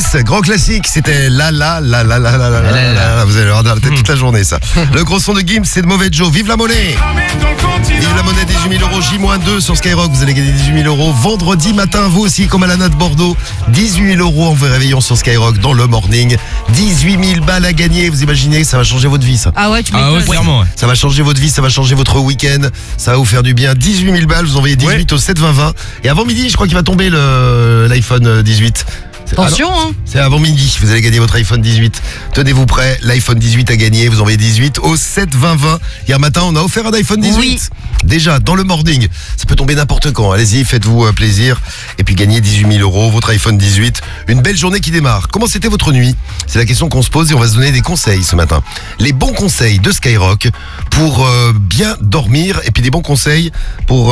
Yes, grand classique, c'était la. Vous allez avoir dans la tête toute la journée, ça. Le gros son de Gims, c'est de Mauvais Joe. Vive la monnaie! Vive la monnaie, 18 000 € J-2 sur Skyrock. Vous allez gagner 18 000 €. Vendredi matin, vous aussi, comme à la note Bordeaux. 18 000 € en vous réveillant sur Skyrock dans le morning. 18 000 balles à gagner. Vous imaginez, ça va changer votre vie, ça. Ah ouais, tu m'étonnes. Clairement. Ouais. Ça va changer votre vie, ça va changer votre week-end. Ça va vous faire du bien. 18 000 balles, vous envoyez 18 au 7 20 20. Et avant midi, je crois qu'il va tomber l'iPhone 18. Attention, hein. C'est avant midi, vous allez gagner votre iPhone 18. Tenez-vous prêts, l'iPhone 18 à gagner. Vous envoyez 18 au 7 20 20. Hier matin, on a offert un iPhone 18. Oui. Déjà, dans le morning. Ça peut tomber n'importe quand. Allez-y, faites-vous plaisir. Et puis gagnez 18 000 €, votre iPhone 18. Une belle journée qui démarre. Comment c'était votre nuit? C'est la question qu'on se pose et on va se donner des conseils ce matin. Les bons conseils de Skyrock pour bien dormir. Et puis des bons conseils pour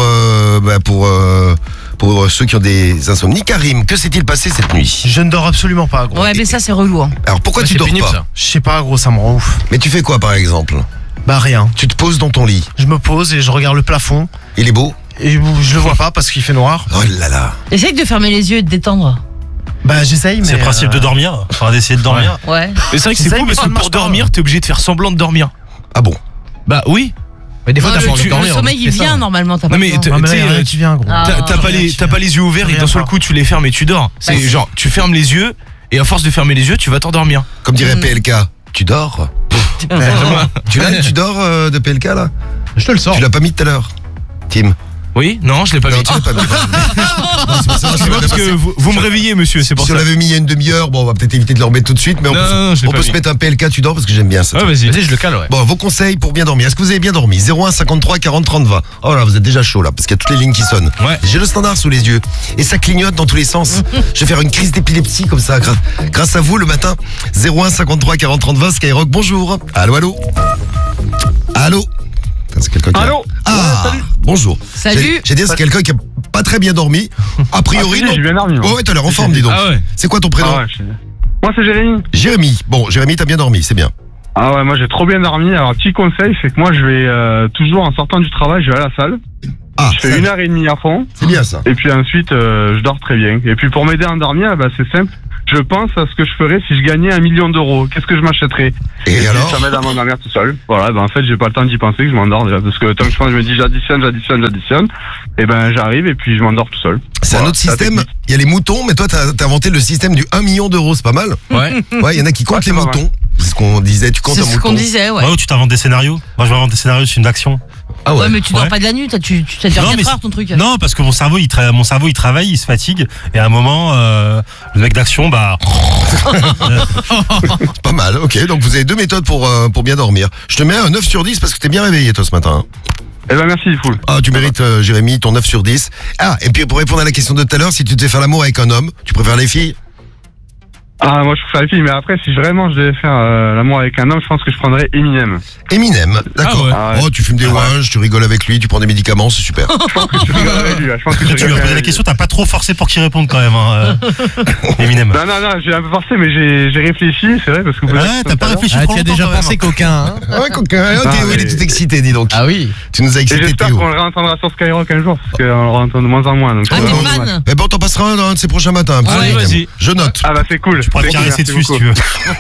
ceux qui ont des insomnies. Karim, que s'est-il passé cette nuit? Je ne dors absolument pas, gros. Ouais, mais ça, c'est relou, hein. Alors pourquoi tu dors pénible, pas? ça. Je sais pas, gros, ça me rend ouf. Mais tu fais quoi par exemple? Bah rien. Tu te poses dans ton lit. Je me pose et je regarde le plafond Il est beau? et je le vois pas parce qu'il fait noir. Oh là là. Essaye de fermer les yeux et de détendre. Bah j'essaye, mais... C'est le principe de dormir, enfin d'essayer de dormir. Ouais. Mais c'est vrai que c'est C'est fou vrai que parce que ça ne marche pour pas. dormir, t'es obligé de faire semblant de dormir. Ah bon? Bah oui. Mais des fois, Non, t'as pas envie de le dormir. sommeil, il c'est ça. vient normalement, t'as pas Non mais le temps. Ah, mais tu sais, là, rien qui vient, gros. Ah. t'as pas les yeux ouverts et d'un seul coup tu les fermes et tu dors. C'est si. genre tu fermes les yeux et à force de fermer les yeux, tu vas t'endormir. Comme dirait PLK, tu dors? Tu l'as, tu dors de PLK là? Je te le sors. Tu l'as pas mis tout à l'heure, Tim? Oui, non, je l'ai pas Non, mis. tu l'as pas mis. Non, c'est pas ça, C'est pas parce que vous me réveillez, monsieur, c'est pour Si ça. on l'avait mis il y a une demi-heure, bon, on va peut-être éviter de le remettre tout de suite, mais on Non, je l'ai peut pas se mis. mettre un PLK, tu dors, parce que j'aime bien ça. Ouais, vas-y. Vas-y, je le cale, ouais. Bon, vos conseils pour bien dormir. Est-ce que vous avez bien dormi? 01 53 40 30 20. Oh là, vous êtes déjà chaud là, parce qu'il y a toutes les lignes qui sonnent. Ouais. J'ai le standard sous les yeux. Et ça clignote dans tous les sens. Je vais faire une crise d'épilepsie comme ça, grâce à vous le matin. 01 53 40 30 20, Skyrock, bonjour. Allô, allô. Allô. C'est quelqu'un qui... Allô. Ah, bonjour. Salut. J'ai dit, c'est quelqu'un qui a pas très bien dormi. A priori, Ah, si, non. j'ai bien dormi, moi. Oh, ouais, t'as l'air en forme, dis donc. Ah ouais. C'est quoi ton prénom? Ah ouais, moi c'est Jérémy. Jérémy. Bon, Jérémy, t'as bien dormi, c'est bien. Ah ouais, moi j'ai trop bien dormi. Alors petit conseil, c'est que moi je vais toujours en sortant du travail, je vais à la salle. Ah, Je fais ça, 1h30 à fond. c'est bien ça. Et puis ensuite je dors très bien. Et puis pour m'aider à endormir, bah, c'est simple. Je pense à ce que je ferais si je gagnais 1 million d'euros. Qu'est-ce que je m'achèterais? Et puis, alors? ça m'aide à m'endormir tout seul. Voilà, ben en fait j'ai pas le temps d'y penser, que je m'endors déjà. Parce que tant que je pense, je me dis j'additionne. Et ben j'arrive et puis je m'endors tout seul. C'est Voilà, un autre c'est la système. technique. Il y a les moutons, mais toi, t'as inventé le système du 1 million d'euros, c'est pas mal. Ouais. Ouais, il y en a qui comptent Ouais, c'est les pas mal. moutons. C'est ce qu'on disait, tu comptes C'est un ce mouton. qu'on disait, ouais. Ouais, ou tu t'inventes des scénarios. Moi, je vais inventer des scénarios sur une action. Ah Ouais, mais tu dors Ouais. pas de la nuit, tu t'as déjà Non, 4 mais heures ton truc. Non, parce que mon cerveau, il travaille, il se fatigue. Et à un moment, le mec d'action, bah. C'est pas mal, ok. Donc vous avez deux méthodes pour bien dormir. Je te mets un 9 sur 10 parce que t'es bien réveillé toi ce matin. Eh ben merci, full. Ah, tu mérites, Jérémy, ton 9 sur 10. Ah, et puis pour répondre à la question de tout à l'heure, si tu devais faire l'amour avec un homme, tu préfères les filles? Ah moi je préfère les filles, mais après si vraiment je devais faire l'amour avec un homme, je pense que je prendrais Eminem. Eminem, d'accord. Ah ouais. Ah ouais. Oh, tu fumes des ouinges, tu rigoles avec lui, tu prends des médicaments, c'est super. Je pense que je rigolerais avec lui. Je pense que je Tu lui as rigolerais posé la avec question, t'as pas trop forcé pour qu'il réponde quand même, hein, Eminem. lui. Non, j'ai un peu forcé, mais j'ai réfléchi, c'est vrai, parce que vous Ouais, l'avez dit t'as pas tout à l'heure. réfléchi Ah, trop tu as longtemps déjà quand même, pensé hein. qu'aucun, hein? Ah ouais, coquin. Oh, Théo, mais- il est tout excité, dis donc. Ah oui. Tu nous as Et excité, j'espère Théo. qu'on le réentendra sur Skyrock un jour, parce qu'on le réentend de moins en moins. Donc Ah, c'est t'es vraiment fan? dommage. Eh ben, on t'en passera un de ces prochains matins. un petit Allez, Eminem. vas-y. Je note. Ah bah c'est cool. Tu pourras te C'est cool, caresser merci dessus si beaucoup. tu veux.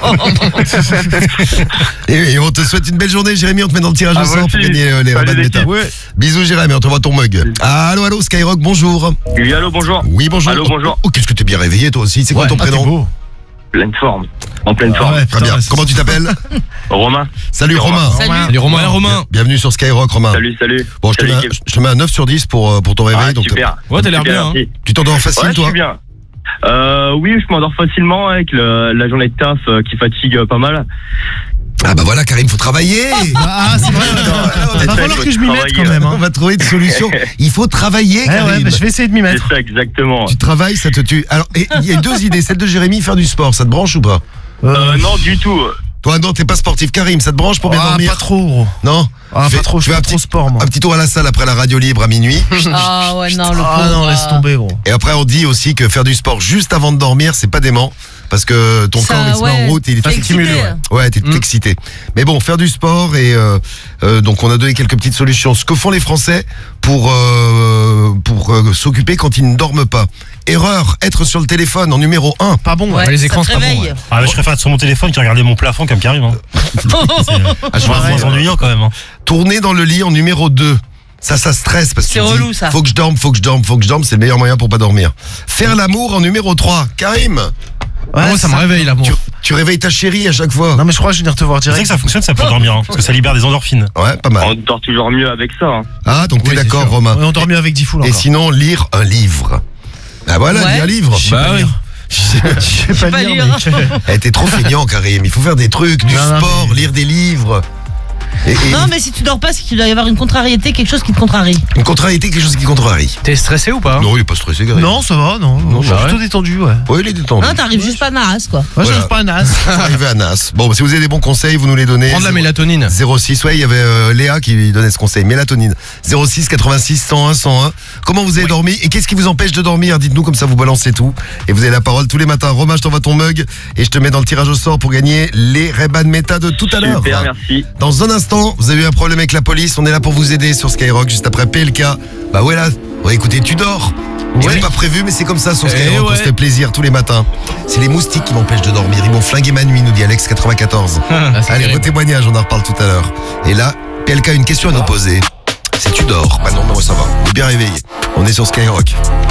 Et on te souhaite une belle journée, Jérémy. On te met dans le tirage Ah, au vous sort pour aussi. gagner les Salut, rabats de l'équipe. méta. Bisous, Jérémy. On te voit ton mug. Allô, allô, Skyrock, bonjour. Oui, allô, bonjour. Oui, bonjour. Allô, bonjour. Oh, qu'est-ce que t'es bien réveillé, toi aussi. C'est quoi ton prénom? Pleine forme. En pleine forme. Très bien. Comment tu t'appelles? Romain. Salut, Romain. Salut. Salut Romain. Ouais, Romain. Bienvenue sur Skyrock, Romain. Salut, salut. Bon, je te, Salut, mets, l'équipe. je te mets un 9 sur 10 pour ton réveil. Ah, donc super. Ouais, t'as l'air Super, bien, hein. merci. tu t'endors facile, Ouais, je toi? suis bien. Oui, je m'endors facilement avec la journée de taf qui fatigue pas mal. Ah bah voilà, Karim, faut travailler. Ah, c'est vrai. Il va falloir que je m'y mette quand même, On hein. va trouver des solutions. Il faut travailler, Ouais, Karim. ouais, bah, je vais essayer de m'y C'est mettre. ça, exactement. Tu travailles, ça te tue. Alors, et il y a deux idées. Celle de Jérémy, faire du sport, ça te branche ou pas? Non, du tout. Toi, non, t'es pas sportif. Karim, ça te branche pour bien Ah, dormir? pas trop, gros. Non? Ah, Fais- pas trop, je fais fais un trop petit- sport, moi. Un petit tour à la salle après la radio libre à minuit. Ah ouais, non, le Ah pauvre. non, laisse tomber, gros. Et après, on dit aussi que faire du sport juste avant de dormir, c'est pas dément. parce que ton Ça, corps il se met en ouais. route et il est T'es tout excité. stimulé. Ouais, t'es tout excité. Mais bon, faire du sport et donc on a donné quelques petites solutions. Ce que font les Français pour s'occuper quand ils ne dorment pas. Erreur, être sur le téléphone en numéro 1. Pas bon, Ouais, les ça écrans, te c'est pas bon. réveille. Ah, mais je préfère être sur mon téléphone que regarder mon plafond comme Karim. Hein. C'est moins ennuyant quand même. Hein. Tourner dans le lit en numéro 2. Ça stresse parce que C'est tu relou, dis, ça. faut que je dorme, c'est le meilleur moyen pour pas dormir. Faire l'amour en numéro 3. Karim, Ouais, moi, ça me réveille là, bon. tu réveilles ta chérie à chaque fois. Non, mais je crois que je vais venir te voir C'est vrai direct. que ça fonctionne, ça pour dormir. Hein, parce que ça libère des endorphines. Ouais, pas mal. On dort toujours mieux avec ça. Hein. Ah, donc t'es Oui, c'est d'accord, sûr. Romain. Ouais, on dort mieux avec 10 foules Et encore. sinon, lire un livre. Ah voilà, Ouais. lire un livre. Bah oui. Je sais pas pas lire, lire. mec. Eh, t'es trop feignant, Karim. Il faut faire des trucs, du Non, sport, mais- lire des livres. Et Non, mais si tu dors pas, c'est qu'il doit y avoir une contrariété, quelque chose qui te contrarie. une contrariété, quelque chose qui contrarie. T'es stressé ou pas? Non, il est pas stressé, Karim. Non, ça va, non. Non, Je suis bah plutôt détendu, ouais. Ouais, il est détendu. Non, t'arrives juste pas à Naras, quoi. Moi, Voilà. j'arrive pas à Nas. Arrivé à Nas. Bon, bah, si vous avez des bons conseils, vous nous les donnez. Prendre la mélatonine. 06, ouais, il y avait Léa qui donnait ce conseil, mélatonine. 06 86 101 101. Comment vous avez dormi et qu'est-ce qui vous empêche de dormir? Dites-nous, comme ça vous balancez tout. Et vous avez la parole tous les matins. Romain, je t'envoie ton mug et je te mets dans le tirage au sort pour gagner les Ray-Ban Meta de tout à l'heure. Super, merci. Dans un instant, vous avez eu un problème avec la police, on est là pour vous aider sur Skyrock, juste après PLK. Bah ouais là, ouais, écoutez, tu dors. C'était pas prévu, mais c'est comme ça sur Skyrock, on se fait plaisir tous les matins. C'est les moustiques qui m'empêchent de dormir, ils m'ont flingué ma nuit, nous dit Alex94. Allez, vos témoignages, on en reparle tout à l'heure. Et là, PLK a une question à nous poser. Si tu dors, bah non, moi ça va, on est bien réveillé. On est sur Skyrock.